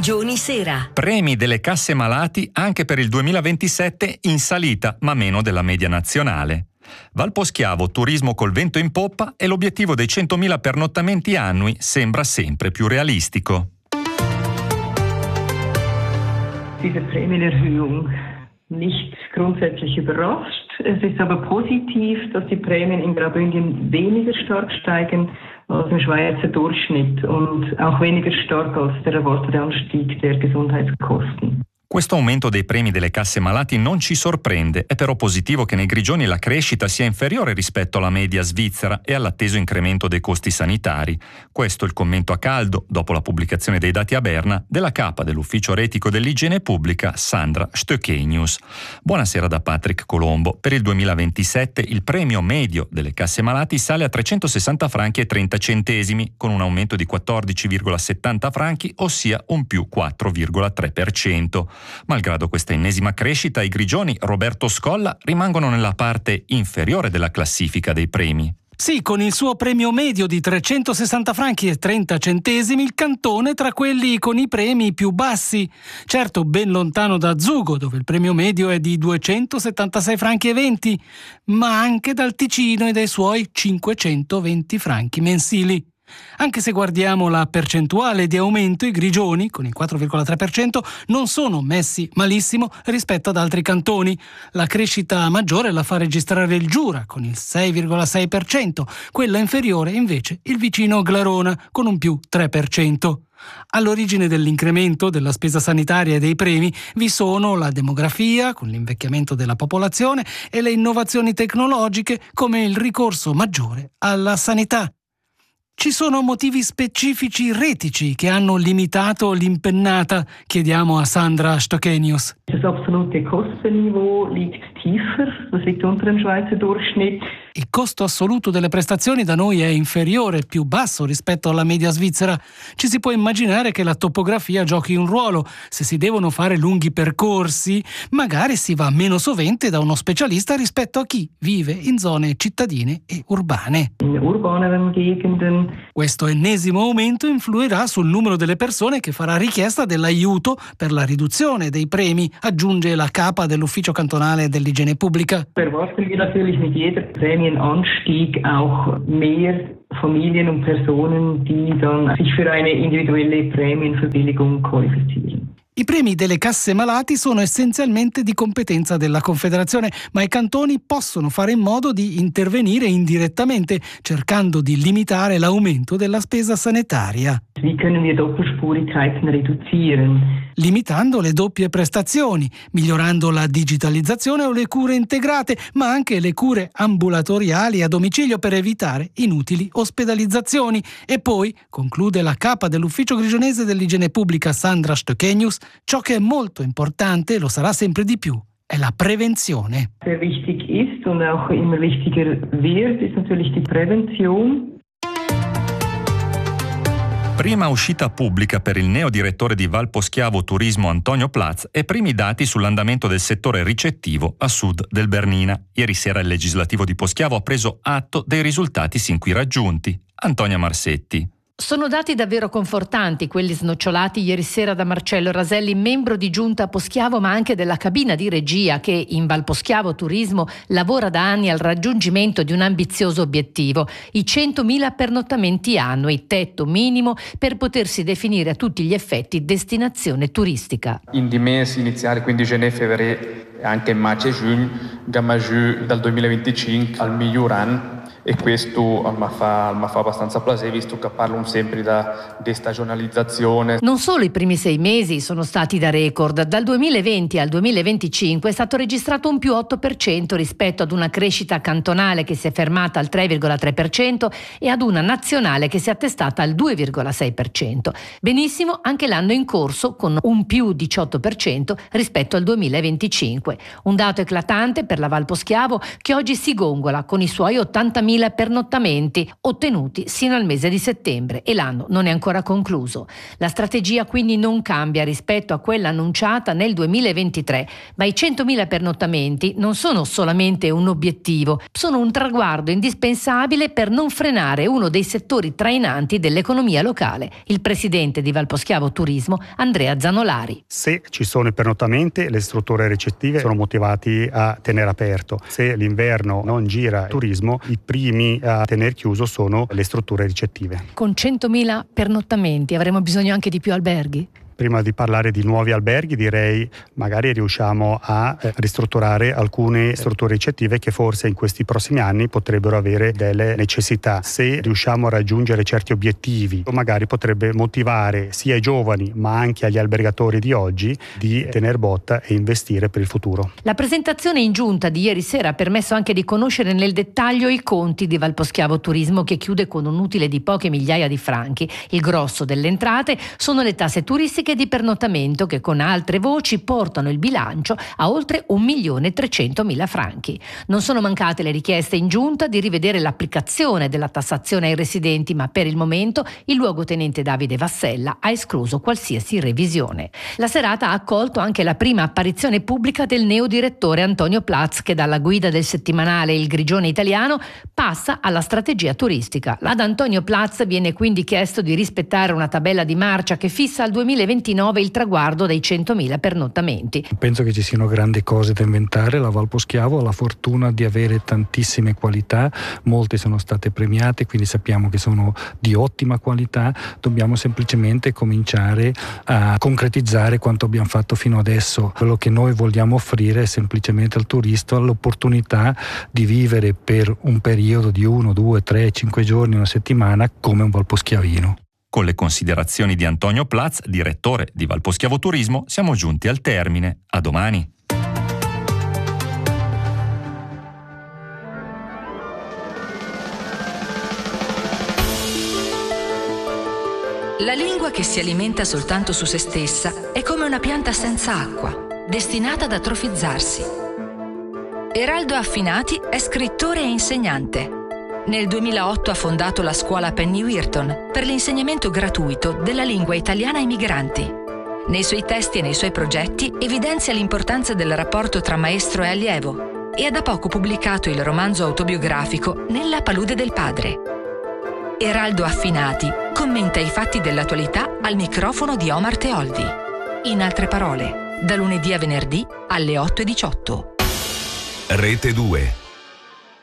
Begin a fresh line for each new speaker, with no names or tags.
Grigioni Sera.
Premi delle casse malati anche per il 2027 in salita, ma meno della media nazionale. Valposchiavo, turismo col vento in poppa e l'obiettivo dei 100.000 pernottamenti annui sembra sempre più realistico.
Diese Prämienerhöhung nicht grundsätzlich überrascht. Es ist aber positiv, dass die Prämien in Graubünden weniger stark steigen als im Schweizer Durchschnitt und auch weniger stark als der erwartete Anstieg der Gesundheitskosten.
Questo aumento dei premi delle casse malati non ci sorprende, è però positivo che nei Grigioni la crescita sia inferiore rispetto alla media svizzera e all'atteso incremento dei costi sanitari. Questo è il commento a caldo, dopo la pubblicazione dei dati a Berna, della capa dell'Ufficio Retico dell'Igiene Pubblica, Sandra Stöckenius. Buonasera da Patrick Colombo. Per il 2027 il premio medio delle casse malati sale a 360 franchi e 30 centesimi, con un aumento di 14,70 franchi, ossia un più 4,3%. Malgrado questa ennesima crescita, i grigioni Roberto Scolla rimangono nella parte inferiore della classifica dei premi.
Sì, con il suo premio medio di 360 franchi e 30 centesimi, il cantone tra quelli con i premi più bassi. Certo, ben lontano da Zugo, dove il premio medio è di 276 franchi e 20, ma anche dal Ticino e dai suoi 520 franchi mensili. Anche se guardiamo la percentuale di aumento, i grigioni, con il 4,3%, non sono messi malissimo rispetto ad altri cantoni. La crescita maggiore la fa registrare il Giura, con il 6,6%, quella inferiore invece il vicino Glarona, con un più 3%. All'origine dell'incremento della spesa sanitaria e dei premi vi sono la demografia, con l'invecchiamento della popolazione, e le innovazioni tecnologiche, come il ricorso maggiore alla sanità. Ci sono motivi specifici retici che hanno limitato l'impennata? Chiediamo a Sandra Stöckenius.
Das absolute Kostenniveau liegt tiefer, das liegt unter dem Schweizer Durchschnitt.
Il costo assoluto delle prestazioni da noi è inferiore, più basso rispetto alla media svizzera. Ci si può immaginare che la topografia giochi un ruolo. Se si devono fare lunghi percorsi, magari si va meno sovente da uno specialista rispetto a chi vive in zone cittadine e urbane.
In urbaneren Gegenden.
Questo ennesimo aumento influirà sul numero delle persone che farà richiesta dell'aiuto per la riduzione dei premi, aggiunge la capa dell'Ufficio Cantonale dell'Igiene Pubblica.
Erwarten wir natürlich mit jeder Prämienanstieg auch mehr Familien und Personen, die dann sich für eine individuelle Prämienverbilligung qualifizieren.
I premi delle casse malati sono essenzialmente di competenza della Confederazione, ma i cantoni possono fare in modo di intervenire indirettamente, cercando di limitare l'aumento della spesa sanitaria.
Wie können wir Doppelspurigkeiten reduzieren?
Limitando le doppie prestazioni, migliorando la digitalizzazione o le cure integrate, ma anche le cure ambulatoriali a domicilio per evitare inutili ospedalizzazioni. E poi, conclude la capa dell'Ufficio Grigionese dell'Igiene Pubblica Sandra Stöckenius, ciò che è molto importante, e lo sarà sempre di più, è la prevenzione.
Sehr wichtig ist und auch immer wichtiger wird, ist natürlich die Prävention.
Prima uscita pubblica per il neodirettore di Valposchiavo Turismo Antonio Platz e primi dati sull'andamento del settore ricettivo a sud del Bernina. Ieri sera il legislativo di Poschiavo ha preso atto dei risultati sin qui raggiunti. Antonia Marsetti.
Sono dati davvero confortanti quelli snocciolati ieri sera da Marcello Raselli, membro di giunta a Poschiavo ma anche della cabina di regia che in Valposchiavo Turismo lavora da anni al raggiungimento di un ambizioso obiettivo, i 100.000 pernottamenti annui, tetto minimo per potersi definire a tutti gli effetti destinazione turistica.
In di mesi iniziali, quindi gennaio, febbraio e anche maggio e giugno, gamma giù dal 2025 al miglior anno. E questo mi fa abbastanza piacere, visto che parlo sempre da destagionalizzazione.
Non solo i primi 6 mesi sono stati da record, dal 2020 al 2025 è stato registrato un più 8% rispetto ad una crescita cantonale che si è fermata al 3,3% e ad una nazionale che si è attestata al 2,6%. Benissimo anche l'anno in corso con un più 18% rispetto al 2025. Un dato eclatante per la Valposchiavo che oggi si gongola con i suoi 80.000 60.000 pernottamenti ottenuti sino al mese di settembre e l'anno non è ancora concluso. La strategia quindi non cambia rispetto a quella annunciata nel 2023, ma i 100.000 pernottamenti non sono solamente un obiettivo, sono un traguardo indispensabile per non frenare uno dei settori trainanti dell'economia locale. Il presidente di Valposchiavo Turismo, Andrea Zanolari.
Se ci sono i pernottamenti, le strutture ricettive sono motivati a tenere aperto. Se l'inverno non gira turismo, i primi a tenere chiuso sono le strutture ricettive.
Con 100.000 pernottamenti avremo bisogno anche di più alberghi?
Prima di parlare di nuovi alberghi, direi magari riusciamo a ristrutturare alcune strutture ricettive che forse in questi prossimi anni potrebbero avere delle necessità. Se riusciamo a raggiungere certi obiettivi, magari potrebbe motivare sia i giovani ma anche agli albergatori di oggi di tener botta e investire per il futuro.
La presentazione in giunta di ieri sera ha permesso anche di conoscere nel dettaglio i conti di Valposchiavo Turismo, che chiude con un utile di poche migliaia di franchi. Il grosso delle entrate sono le tasse turistiche di pernottamento, che con altre voci portano il bilancio a oltre 1.300.000 franchi. Non sono mancate le richieste in giunta di rivedere l'applicazione della tassazione ai residenti, ma per il momento il luogotenente Davide Vassella ha escluso qualsiasi revisione. La serata ha accolto anche la prima apparizione pubblica del neodirettore Antonio Platz, che dalla guida del settimanale Il Grigione Italiano passa alla strategia turistica. Ad Antonio Platz viene quindi chiesto di rispettare una tabella di marcia che fissa al 2029 il traguardo dei 100.000 pernottamenti.
Penso che ci siano grandi cose da inventare. La Valposchiavo ha la fortuna di avere tantissime qualità, molte sono state premiate, quindi sappiamo che sono di ottima qualità. Dobbiamo semplicemente cominciare a concretizzare quanto abbiamo fatto fino adesso. Quello che noi vogliamo offrire è semplicemente al turista l'opportunità di vivere per un periodo di 1, 2, 3, 5 giorni, una settimana come un valposchiavino.
Con le considerazioni di Antonio Platz, direttore di Valposchiavo Turismo, siamo giunti al termine. A domani.
La lingua che si alimenta soltanto su se stessa è come una pianta senza acqua, destinata ad atrofizzarsi. Eraldo Affinati è scrittore e insegnante. Nel 2008 ha fondato la scuola Penny Wheaton per l'insegnamento gratuito della lingua italiana ai migranti. Nei suoi testi e nei suoi progetti evidenzia l'importanza del rapporto tra maestro e allievo e ha da poco pubblicato il romanzo autobiografico Nella palude del padre. Eraldo Affinati commenta i fatti dell'attualità al microfono di Omar Teoldi. In altre parole, da lunedì a venerdì alle 8:18.
Rete 2.